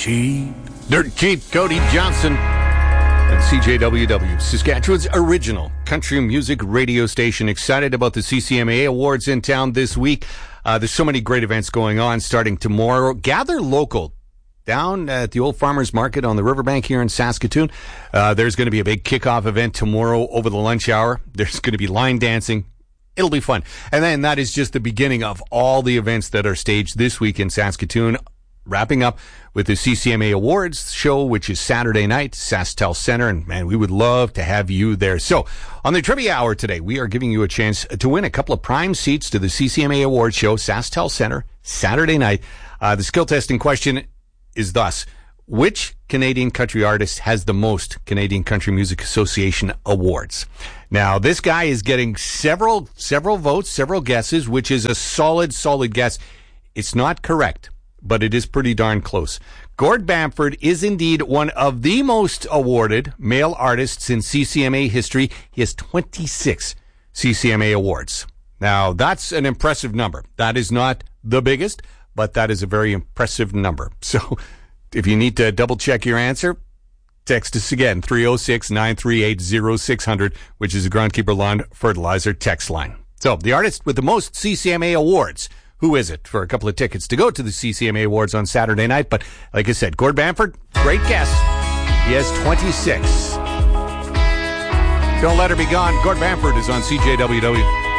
Dirt cheap, Cody Johnson at CJWW, Saskatchewan's original country music radio station. Excited about the CCMA Awards in town this week. There's so many great events going on starting tomorrow. Gather local down at the Old Farmers Market on the riverbank here in Saskatoon. There's going to be a big kickoff event tomorrow over the lunch hour. There's going to be line dancing. It'll be fun. And then that is just the beginning of all the events that are staged this week in Saskatoon. Wrapping up with the CCMA Awards show, which is Saturday night, SaskTel Center, and man, we would love to have you there. So, on the Trivia Hour today, we are giving you a chance to win a couple of prime seats to the CCMA Awards show, SaskTel Center, Saturday night. The skill testing question is thus: which Canadian country artist has the most Canadian Country Music Association awards? Now, this guy is getting several votes, several guesses, which is a solid guess. It's not correct, but it is pretty darn close. Gord Bamford is indeed one of the most awarded male artists in CCMA history. He has 26 CCMA awards. Now, that's an impressive number. That is not the biggest, but that is a very impressive number. So, if you need to double-check your answer, text us again, 306-938-0600, which is the Groundkeeper Lawn Fertilizer text line. So, the artist with the most CCMA awards, who is it? For a couple of tickets to go to the CCMA Awards on Saturday night. But like I said, Gord Bamford, great guess. He has 26. Don't let her be gone. Gord Bamford is on CJWW.